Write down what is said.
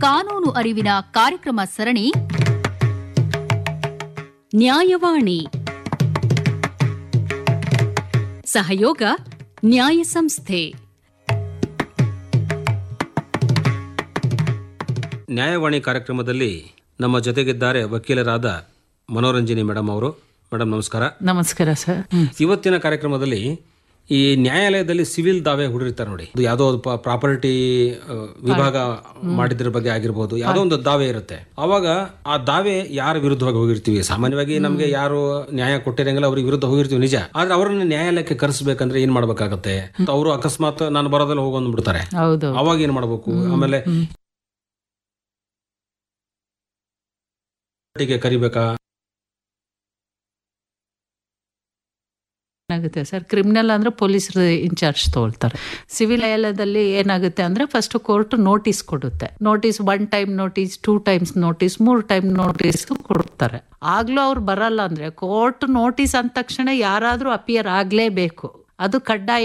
ಕಾನೂನು ಅರಿವಿನ ಕಾರ್ಯಕ್ರಮ ಸರಣಿ ನ್ಯಾಯವಾಣಿ. ಸಹಯೋಗ ನ್ಯಾಯ ಸಂಸ್ಥೆ. ನ್ಯಾಯವಾಣಿ ಕಾರ್ಯಕ್ರಮದಲ್ಲಿ ನಮ್ಮ ಜೊತೆಗಿದ್ದಾರೆ ವಕೀಲರಾದ ಮನೋರಂಜನಿ ಮೇಡಮ್ ಅವರು. ಮೇಡಮ್ ನಮಸ್ಕಾರ. ನಮಸ್ಕಾರ ಸರ್. ಇವತ್ತಿನ ಕಾರ್ಯಕ್ರಮದಲ್ಲಿ ಈ ನ್ಯಾಯಾಲಯದಲ್ಲಿ ಸಿವಿಲ್ ದಾವೆ ಹುಡುರಿರ್ತಾರೆ ನೋಡಿ, ಯಾವುದೋ ಪ್ರಾಪರ್ಟಿ ವಿಭಾಗ ಮಾಡಿದ್ರ ಬಗ್ಗೆ ಆಗಿರ್ಬೋದು, ಯಾವುದೋ ಒಂದು ದಾವೆ ಇರುತ್ತೆ. ಅವಾಗ ಆ ದಾವೆ ಯಾರ ವಿರುದ್ಧವಾಗಿ ಹೋಗಿರ್ತೀವಿ, ಸಾಮಾನ್ಯವಾಗಿ ನಮ್ಗೆ ಯಾರು ನ್ಯಾಯ ಕೊಟ್ಟಿರಂಗಿಲ್ಲ ಅವ್ರಿಗೆ ವಿರುದ್ಧ ಹೋಗಿರ್ತೀವಿ ನಿಜ. ಆದ್ರೆ ಅವರನ್ನ ನ್ಯಾಯಾಲಯಕ್ಕೆ ಕರೆಸ್ಬೇಕಂದ್ರೆ ಏನ್ ಮಾಡ್ಬೇಕಾಗತ್ತೆ? ಅವರು ಅಕಸ್ಮಾತ್ ನಾನು ಬರೋದಲ್ಲ ಹೋಗೊಂಡ್ಬಿಡ್ತಾರೆ, ಅವಾಗ ಏನ್ ಮಾಡ್ಬೇಕು? ಆಮೇಲೆ ಕರಿಬೇಕಾ? ಏನಾಗುತ್ತೆ ಸರ್, ಕ್ರಿಮಿನಲ್ ಅಂದ್ರೆ ಪೊಲೀಸರು ಇನ್ಚಾರ್ಜ್ ತಗೊಳ್ತಾರೆ. ಸಿವಿಲ್ ನ್ಯಾಯಾಲಯದಲ್ಲಿ ಏನಾಗುತ್ತೆ ಅಂದ್ರೆ ಫಸ್ಟ್ ಕೋರ್ಟ್ ನೋಟಿಸ್ ಕೊಡುತ್ತೆ. Notice 1 time notice, 2 times notice, 3 time notice ಕೊಡ್ತಾರೆ. ಆಗ್ಲೂ ಅವ್ರು ಬರಲ್ಲ ಅಂದ್ರೆ ಕೋರ್ಟ್ ನೋಟಿಸ್ ಅಂದ ತಕ್ಷಣ ಯಾರಾದ್ರೂ ಅಪಿಯರ್ ಆಗ್ಲೇಬೇಕು, ಅದು ಕಡ್ಡಾಯ.